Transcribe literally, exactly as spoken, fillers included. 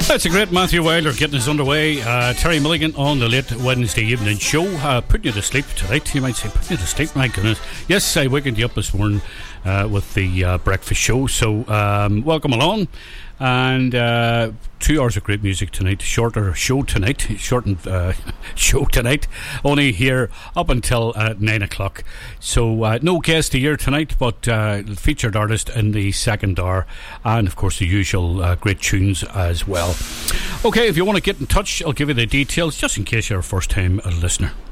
That's a great Matthew Wilder getting us underway. Uh, Terry Milligan on the late Wednesday evening show. Uh, putting you to sleep tonight. You might say, putting you to sleep? My goodness. Yes, I wakened you up this morning uh, with the uh, breakfast show. So, um, welcome along. And uh, two hours of great music tonight. Shorter show tonight. Shortened uh, show tonight. Only here up until uh, nine o'clock. So uh, no guest here tonight, but uh, featured artist in the second hour, and of course the usual uh, great tunes as well. Okay, if you want to get in touch, I'll give you the details just in case you're a first time listener.